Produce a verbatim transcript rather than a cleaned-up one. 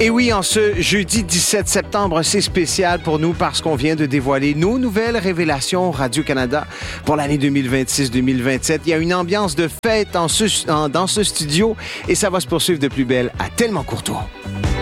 Et oui, en ce jeudi dix-sept septembre, c'est spécial pour nous parce qu'on vient de dévoiler nos nouvelles révélations Radio-Canada pour l'année deux mille vingt-six deux mille vingt-sept. Il y a une ambiance de fête en ce, en, dans ce studio et ça va se poursuivre de plus belle à Tellement Courtois.